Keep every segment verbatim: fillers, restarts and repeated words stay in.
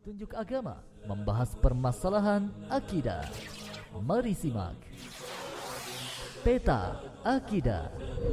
Tunjuk agama membahas permasalahan akidah. Mari simak Peta Akidah.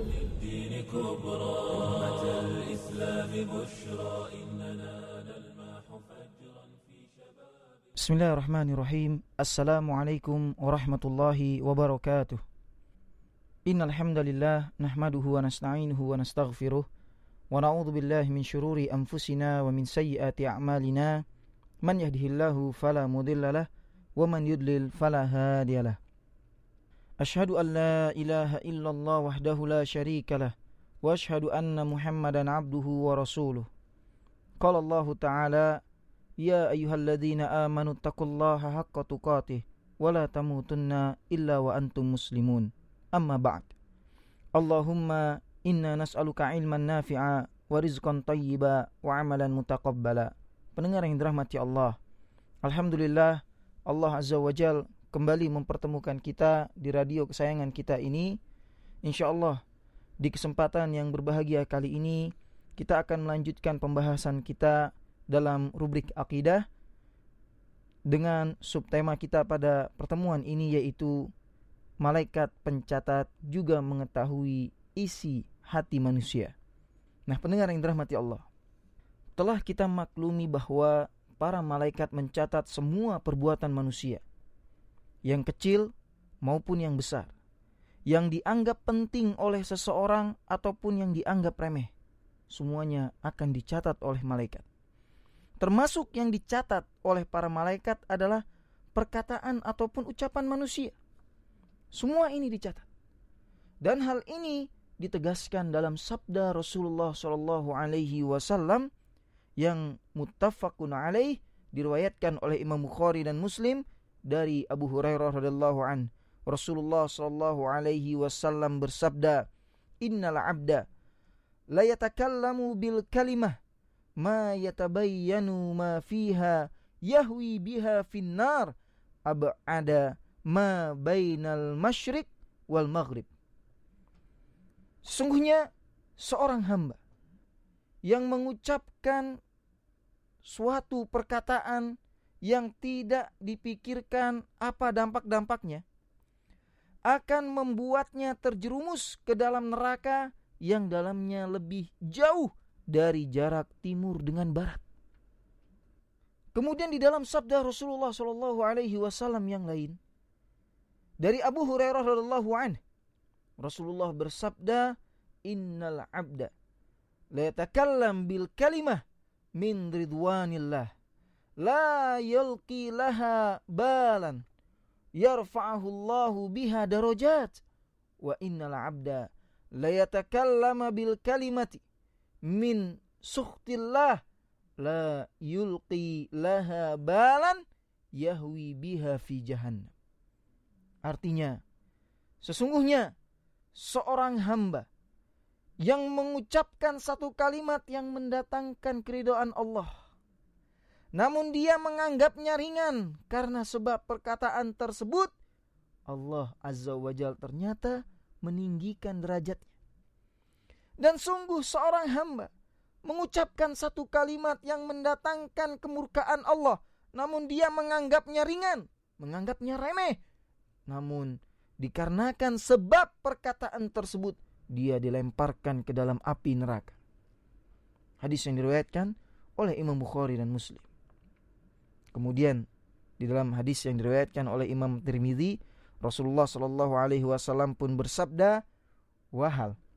Bismillahirrahmanirrahim. Assalamualaikum warahmatullahi wabarakatuh. Innal hamdalillah nahmaduhu wa nasta'inuhu wa nastaghfiruh wa na'udzu billahi min syururi anfusina wa min sayyiati a'malina. Man yahdihillahu fala mudhillalah wa man yudlil fala hadiyalah. Ashhadu an la ilaha illallah wahdahu la syarikalah wa ashhadu anna Muhammadan abduhu wa rasuluh. Qala Allah Ta'ala: Ya ayyuhalladzina amanu taqullaha haqqa tuqatih wa la tamutunna illa wa antum muslimun. Amma ba'd. Allahumma inna nas'aluka ilman nafi'a wa rizqan tayyiba wa amalan mutaqabbala. Pendengar yang dirahmati Allah, alhamdulillah Allah Azza wa Jal kembali mempertemukan kita di radio kesayangan kita ini. InsyaAllah di kesempatan yang berbahagia kali ini kita akan melanjutkan pembahasan kita dalam rubrik akidah dengan subtema kita pada pertemuan ini, yaitu malaikat pencatat juga mengetahui isi hati manusia. Nah, pendengar yang dirahmati Allah, telah kita maklumi bahwa para malaikat mencatat semua perbuatan manusia, yang kecil maupun yang besar, yang dianggap penting oleh seseorang ataupun yang dianggap remeh. Semuanya akan dicatat oleh malaikat. Termasuk yang dicatat oleh para malaikat adalah perkataan ataupun ucapan manusia. Semua ini dicatat. Dan hal ini ditegaskan dalam sabda Rasulullah shallallahu alaihi wasallam yang muttafaqun alaih, diriwayatkan oleh Imam Bukhari dan Muslim dari Abu Hurairah radhiyallahu an. Rasulullah shallallahu alaihi wasallam bersabda, "Innal 'abda la yatakallamu bil kalimah ma yatabayyanu ma fiha yahwi biha finnar ab'ada ma bainal masyriq wal maghrib." Sesungguhnya seorang hamba yang mengucapkan suatu perkataan yang tidak dipikirkan apa dampak-dampaknya akan membuatnya terjerumus ke dalam neraka yang dalamnya lebih jauh dari jarak timur dengan barat. Kemudian di dalam sabda Rasulullah shallallahu alaihi wasallam yang lain dari Abu Hurairah radhiyallahu anhu, Rasulullah bersabda, "Innal 'abda la yatakallam bil kalimah min ridwanillah la yalqi laha balan yarfa'ahu Allahu biha darajat wa innal 'abda la yatakallama bil kalimati min sukhtillah la yulqi laha balan yahwi biha fi jahannam." Artinya, sesungguhnya seorang hamba yang mengucapkan satu kalimat yang mendatangkan keridhaan Allah, namun dia menganggapnya ringan karena sebab perkataan tersebut Allah Azza wa Jalla ternyata meninggikan derajatnya. Dan sungguh seorang hamba mengucapkan satu kalimat yang mendatangkan kemurkaan Allah, namun dia menganggapnya ringan, menganggapnya remeh, namun dikarenakan sebab perkataan tersebut dia dilemparkan ke dalam api neraka. Hadis yang diriwayatkan oleh Imam Bukhari dan Muslim. Kemudian di dalam hadis yang diriwayatkan oleh Imam Tirmidzi, Rasulullah sallallahu alaihi wasallam pun bersabda, "Wahal